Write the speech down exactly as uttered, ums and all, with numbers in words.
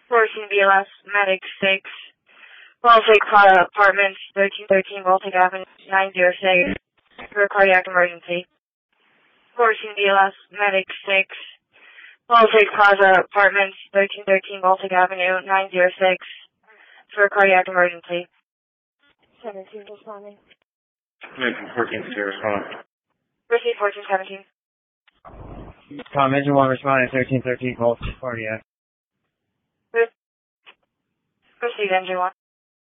fourteen B L S, Medic six, Baltic Plaza Apartments, thirteen thirteen Baltic Avenue, nine zero six, for a cardiac emergency. fourteen B L S, Medic six, Baltic Plaza Apartments, thirteen thirteen Baltic Avenue, nine zero six, for a cardiac emergency. seventeen responding. fourteen zero respond. Receive fourteen seventeen. Tom, engine one responding, thirteen thirteen Baltic cardiac. Proceed, engine one.